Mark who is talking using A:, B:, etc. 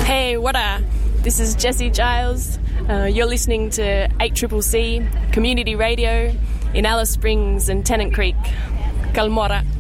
A: Hey, what up? This is Jessie Giles. You're listening to 8CCC Community Radio in Alice Springs and Tennant Creek. Kalmora.